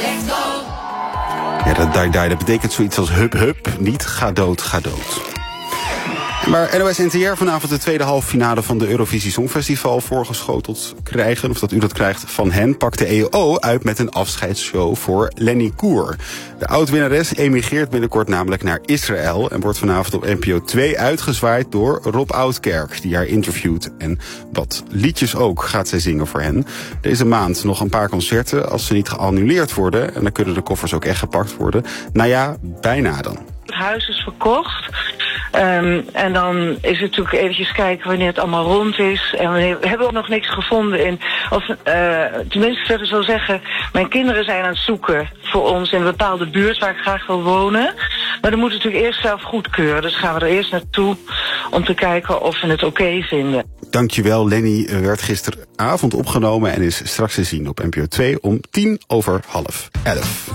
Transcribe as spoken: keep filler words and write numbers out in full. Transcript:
Ja, dat die, die, dat betekent zoiets als hup hup, niet ga dood, ga dood. Maar N O S N T R vanavond de tweede halve finale van de Eurovisie Songfestival voorgeschoteld krijgen. Of dat u dat krijgt van hen, pakt de E O uit met een afscheidsshow voor Lenny Koer. De oud-winnares emigreert binnenkort namelijk naar Israël en wordt vanavond op N P O twee uitgezwaaid door Rob Oudkerk, die haar interviewt. En wat liedjes ook gaat zij zingen voor hen. Deze maand nog een paar concerten als ze niet geannuleerd worden. En dan kunnen de koffers ook echt gepakt worden. Nou ja, bijna dan. Het huis is verkocht. Um, en dan is het natuurlijk eventjes kijken wanneer het allemaal rond is. En we hebben ook nog niks gevonden in. Of, uh, tenminste, verder zal zeggen, mijn kinderen zijn aan het zoeken voor ons in een bepaalde buurt waar ik graag wil wonen. Maar dan moeten we natuurlijk eerst zelf goedkeuren. Dus gaan we er eerst naartoe om te kijken of we het oké okay vinden. Dankjewel, Lenny werd gisteravond opgenomen en is straks te zien op N P O twee om tien over half elf.